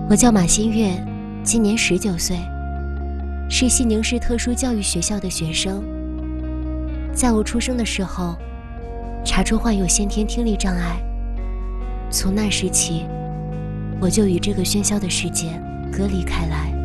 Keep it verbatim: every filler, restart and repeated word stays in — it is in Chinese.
我叫马新月，今年十九岁，是西宁市特殊教育学校的学生。在我出生的时候，查出患有先天听力障碍。从那时起，我就与这个喧嚣的世界隔离开来。